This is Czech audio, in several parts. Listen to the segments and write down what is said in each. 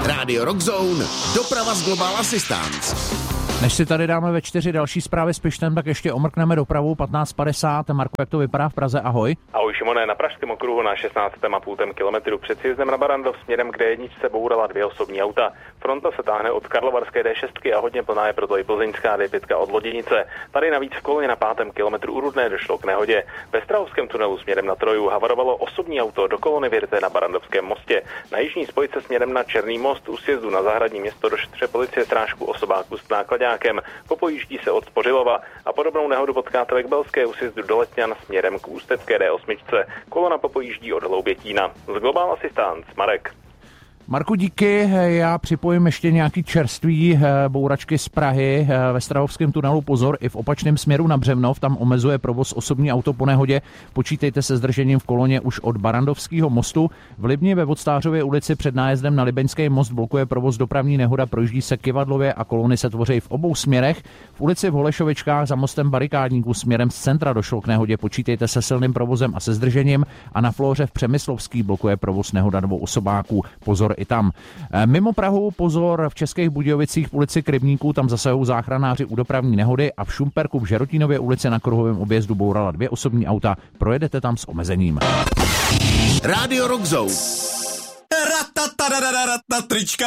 Rádio Rock Zone, doprava z Global Assistance. Než si tady dáme ve 4 další zprávy s Pištem, tak ještě omrkneme dopravu 15:50. Marko, jak to vypadá v Praze? Ahoj. Ahoj Šimone, na Pražském okruhu na 16,5 kilometru před sjezdem na Barrandov směrem k D1 se bourala 2 osobní auta. Fronta se táhne od Karlovarské D6 a hodně plná je proto i plzeňská D5 od Loděnice. Tady navíc v koloně na 5. kilometru u Rudné došlo k nehodě. Ve Strahovském tunelu směrem na Troju havarovalo osobní auto do kolony vyryté na Barrandovském mostě. Na jižní spojce směrem na Černý most u sjezdu na Zahradní město došetřuje policie srážku osobáku s nákladákem. Popojíždí se od Spořilova a podobnou nehodu potkáte ve Kbelské u sjezdu do Letňan směrem k Ústecké D8. Kolona popojíždí od Hloubětína. Z Global Assistance, Marek. Marku, díky. Já připojím ještě nějaký čerství bouračky z Prahy. Ve Strahovském tunelu pozor, i v opačném směru na Břevnov, tam omezuje provoz osobní auto po nehodě. Počítejte se zdržením v koloně už od Barrandovského mostu. V Libni ve Vodstářově ulici před nájezdem na Libeňský most blokuje provoz dopravní nehoda, projíždí se Kyvadlově a kolony se tvoří v obou směrech. V ulici v Holešovičkách za mostem Barikádníků směrem z centra došlo k nehodě. Počítejte se silným provozem a se zdržením a na Flóře v Přemyslovský blokuje provoz nehoda 2 osobáků. Pozor i tam. Mimo Prahu pozor v Českých Budějovicích v ulici Krybníků, tam zasahují záchranáři u dopravní nehody a v Šumperku v Žerotínově ulici na kruhovém objezdu bourala 2 osobní auta. Projedete tam s omezením. Rádio Rock Zone. Trička,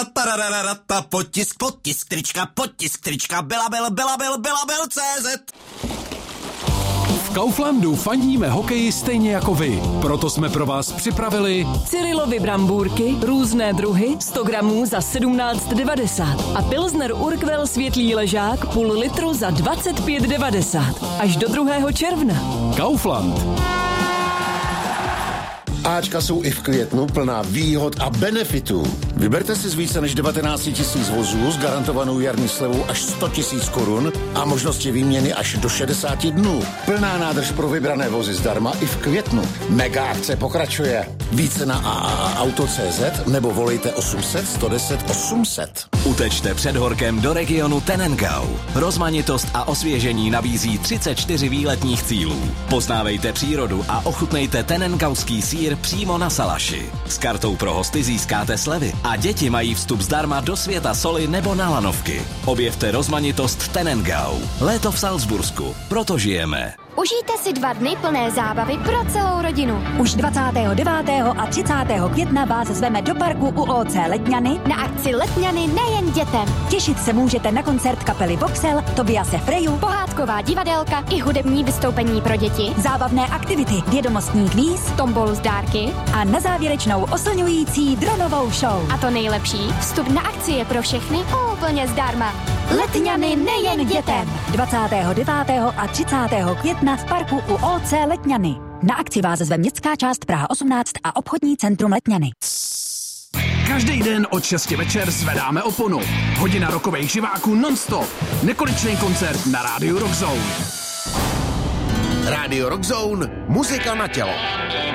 potisk, trička, Belabil, CZ. V Kauflandu fandíme hokeji stejně jako vy. Proto jsme pro vás připravili Cyrilovy brambůrky, různé druhy, 100 gramů za 17,90 a Pilsner Urquell světlý ležák půl litru za 25,90 až do 2. června. Kaufland. Ačka jsou i v květnu plná výhod a benefitů. Vyberte si z více než 19 000 vozů s garantovanou jarní slevou až 100 000 korun a možnosti výměny až do 60 dnů. Plná nádrž pro vybrané vozy zdarma i v květnu. Mega akce pokračuje. Více na AAAuto.cz nebo volejte 800 110 800. Utečte před horkem do regionu Tenengau. Rozmanitost a osvěžení nabízí 34 výletních cílů. Poznávejte přírodu a ochutnejte tenengauský sýr přímo na salaši. S kartou pro hosty získáte slevy a děti mají vstup zdarma do světa soli nebo na lanovky. Objevte rozmanitost Tenengau. Léto v Salzbursku. Proto žijeme. Užijte si 2 dny plné zábavy pro celou rodinu. Už 29. a 30. května vás zveme do parku u OC Letňany na akci Letňany nejen dětem. Těšit se můžete na koncert kapely Voxel, Tobiase Freju, pohádková divadelka i hudební vystoupení pro děti, zábavné aktivity, vědomostní kvíz, tombolu z dárky a na závěrečnou oslňující dronovou show. A to nejlepší, vstup na akci je pro všechny úplně zdarma. Letňany nejen dětem. 29. a 30. května v parku u OC Letňany. Na akci vás zve městská část Praha 18 a obchodní centrum Letňany. Každý den od 6 večer zvedáme oponu. Hodina rokových živáků non-stop. Nekonečný koncert na Rádiu Rock Zone. Rádio Rock Zone, muzika na tělo.